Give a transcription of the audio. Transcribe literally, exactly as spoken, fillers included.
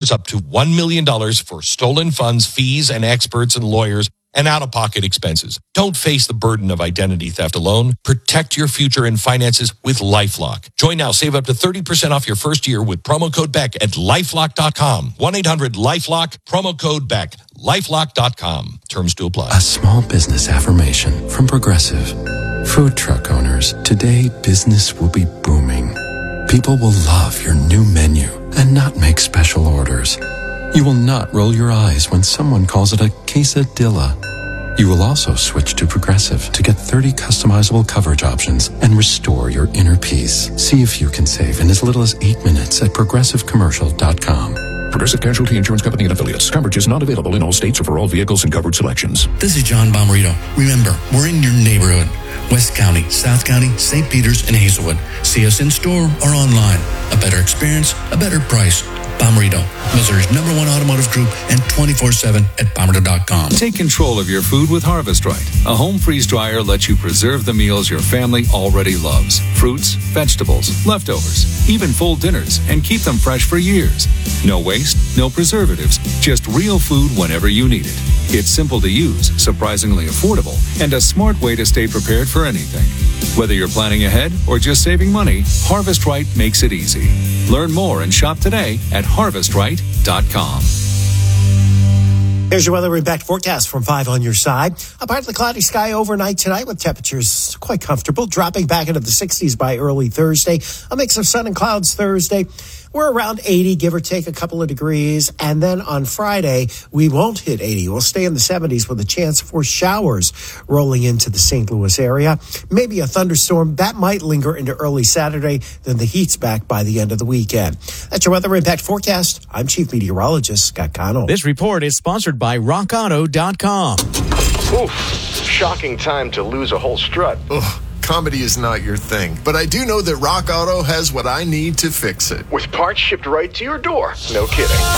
covers up to one million dollars for stolen funds, fees, and experts and lawyers, and out-of-pocket expenses. Don't face the burden of identity theft alone. Protect your future and finances with LifeLock. Join now. Save up to thirty percent off your first year with promo code Beck at lifelock dot com. one eight hundred lifelock, promo code Beck, lifelock dot com. Terms to apply. A small business affirmation from Progressive. Food truck owners, today business will be booming. People will love your new menu and not make special orders. You will not roll your eyes when someone calls it a quesadilla. You will also switch to Progressive to get thirty customizable coverage options and restore your inner peace. See if you can save in as little as eight minutes at progressive commercial dot com. Progressive Casualty Insurance Company and Affiliates. Coverage is not available in all states or for all vehicles and covered selections. This is John Bomarito. Remember, we're in your neighborhood. West County, South County, Saint Peters, and Hazelwood. See us in store or online. A better experience, a better price. Bomarito, Missouri's number one automotive group, and twenty-four seven at bomarito dot com. Take control of your food with Harvest Right. A home freeze dryer lets you preserve the meals your family already loves. Fruits, vegetables, leftovers, even full dinners, and keep them fresh for years. No waste, no preservatives, just real food whenever you need it. It's simple to use, surprisingly affordable, and a smart way to stay prepared for anything. Whether you're planning ahead or just saving money, Harvest Right makes it easy. Learn more and shop today at harvest right dot com. Here's your weather impact forecast from five on your side. A partly cloudy sky overnight tonight with temperatures quite comfortable, dropping back into the sixties by early Thursday. A mix of sun and clouds Thursday. We're around eighty, give or take a couple of degrees. And then on Friday, we won't hit eighty. We'll stay in the seventies with a chance for showers rolling into the Saint Louis area. Maybe a thunderstorm. That might linger into early Saturday. Then the heat's back by the end of the weekend. That's your weather impact forecast. I'm Chief Meteorologist Scott Connell. This report is sponsored by rock auto dot com. Oof, shocking time to lose a whole strut. Ugh. Comedy is not your thing, but I do know that Rock Auto has what I need to fix it. With parts shipped right to your door. No kidding.